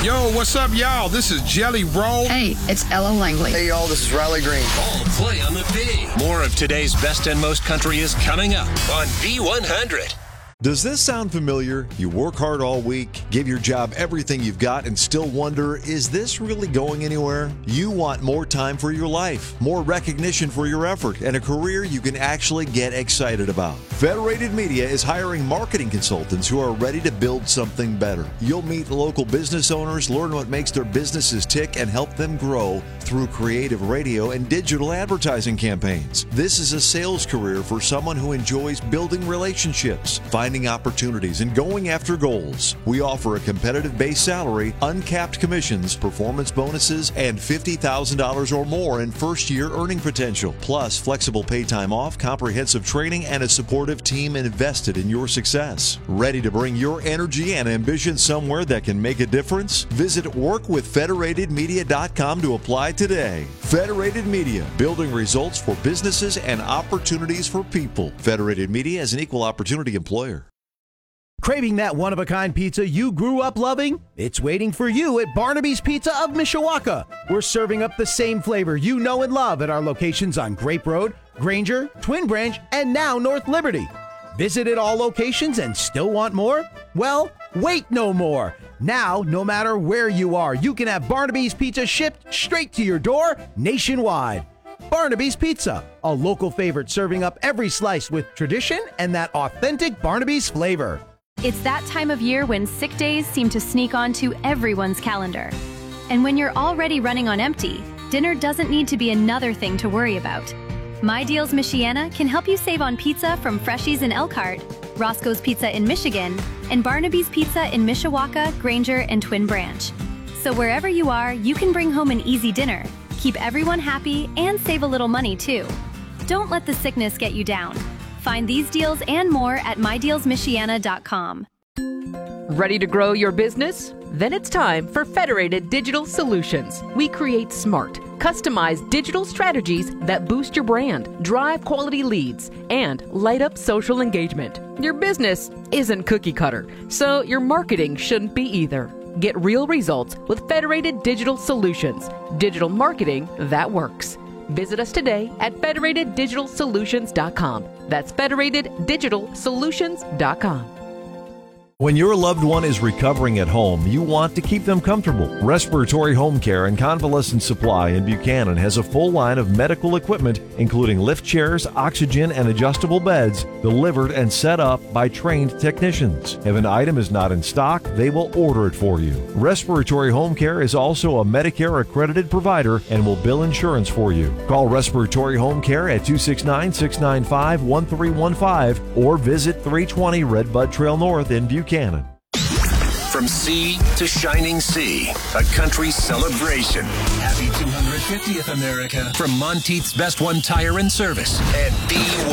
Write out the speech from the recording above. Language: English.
Yo, what's up, y'all? This is Jelly Roll. Hey, it's Ella Langley. Hey, y'all, this is Riley Green. All play on the B. More of today's best and most country is coming up on B100. Does this sound familiar? You work hard all week, give your job everything you've got, and still wonder, is this really going anywhere? You want more time for your life, more recognition for your effort, and a career you can actually get excited about. Federated Media is hiring marketing consultants who are ready to build something better. You'll meet local business owners, learn what makes their businesses tick, and help them grow through creative radio and digital advertising campaigns. This is a sales career for someone who enjoys building relationships, finding opportunities, and going after goals. We offer a competitive base salary, uncapped commissions, performance bonuses, and $50,000 or more in first-year earning potential, plus flexible pay time off, comprehensive training, and a supportive team invested in your success. Ready to bring your energy and ambition somewhere that can make a difference? Visit workwithfederatedmedia.com to apply today. Federated Media, building results for businesses and opportunities for people. Federated Media is an equal opportunity employer. Craving that one-of-a-kind pizza you grew up loving? It's waiting for you at Barnaby's Pizza of Mishawaka. We're serving up the same flavor you know and love at our locations on Grape Road, Granger, Twin Branch, and now North Liberty. Visited all locations and still want more? Well, wait no more. Now, no matter where you are, you can have Barnaby's Pizza shipped straight to your door nationwide. Barnaby's Pizza, a local favorite serving up every slice with tradition and that authentic Barnaby's flavor. It's that time of year when sick days seem to sneak onto everyone's calendar. And when you're already running on empty, dinner doesn't need to be another thing to worry about. My Deals Michiana can help you save on pizza from Freshies in Elkhart, Roscoe's Pizza in Michigan, and Barnaby's Pizza in Mishawaka, Granger, and Twin Branch. So wherever you are, you can bring home an easy dinner, keep everyone happy, and save a little money too. Don't let the sickness get you down. Find these deals and more at mydealsmichiana.com. Ready to grow your business? Then it's time for Federated Digital Solutions. We create smart, customized digital strategies that boost your brand, drive quality leads, and light up social engagement. Your business isn't cookie cutter, so your marketing shouldn't be either. Get real results with Federated Digital Solutions. Digital marketing that works. Visit us today at federateddigitalsolutions.com. That's federateddigitalsolutions.com. When your loved one is recovering at home, you want to keep them comfortable. Respiratory Home Care and Convalescent Supply in Buchanan has a full line of medical equipment, including lift chairs, oxygen, and adjustable beds, delivered and set up by trained technicians. If an item is not in stock, they will order it for you. Respiratory Home Care is also a Medicare-accredited provider and will bill insurance for you. Call Respiratory Home Care at 269-695-1315 or visit 320 Redbud Trail North in Buchanan. From sea to shining sea, a country celebration. Happy 250th America from Monteith's Best One Tire and Service and B100.